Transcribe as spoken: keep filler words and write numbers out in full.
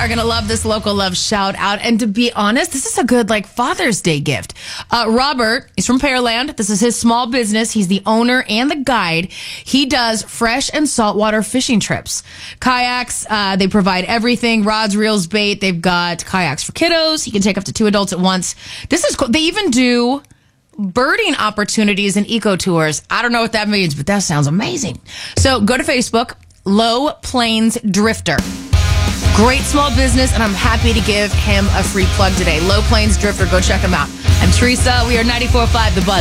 Are going to love this local love shout out. And to be honest, this is a good like Father's Day gift. Uh, Robert is from Pearland. This is his small business. He's the owner and the guide. He does fresh and saltwater fishing trips. Kayaks, uh, they provide everything. Rods, reels, bait. They've got kayaks for kiddos. You can take up to two adults at once. This is cool. They even do birding opportunities and eco tours. I don't know what that means, but that sounds amazing. So go to Facebook, Low Plains Drifter. Great small business, and I'm happy to give him a free plug today. Low Plains Drifter, go check him out. I'm Teresa. We are ninety-four point five The Buzz.